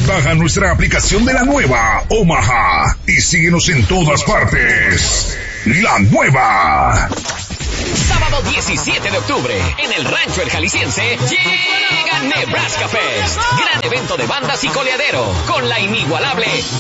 Baja nuestra aplicación de la nueva Omaha y síguenos en todas partes. La nueva. Sábado 17 de octubre, en el Rancho El Jalisciense, llega Nebraska Fest. Gran evento de bandas y coleadero, con la inigualable